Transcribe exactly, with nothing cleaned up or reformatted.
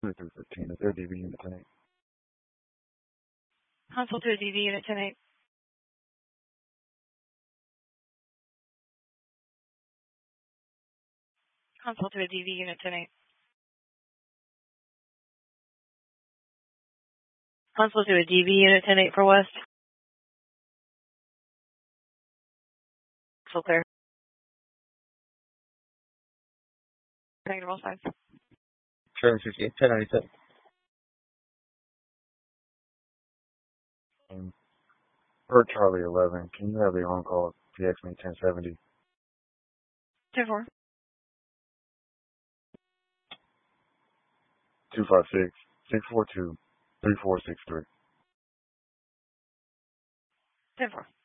three fifteen. Is there a D V unit tonight? Console to a D V unit tonight. Console to a D V unit tonight. Console to a D V unit tonight for West. So clear. Negative all sides. Charlie fifty-eight, ten ninety-seven. Um, for Charlie eleven, can you have the on-call P X me ten seventy? ten four. two five six, six four two, three four six three. ten four.